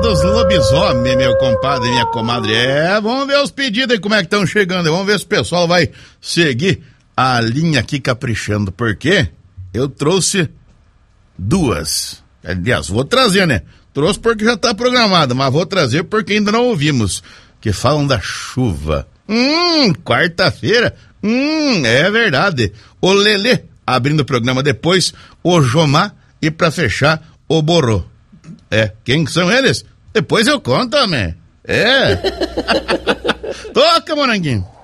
dos lobisomens, meu compadre e minha comadre. Vamos ver os pedidos aí, como é que estão chegando. Vamos ver se o pessoal vai seguir a linha aqui caprichando. Porque eu trouxe duas. Aliás, vou trazer, né? Trouxe porque já tá programado, mas vou trazer porque ainda não ouvimos. Que falam da chuva. Quarta-feira. É verdade. O Lelê abrindo o programa depois, o Jomar e pra fechar, o Borô. Quem são eles? Depois eu conto, homem. Toca, moranguinho.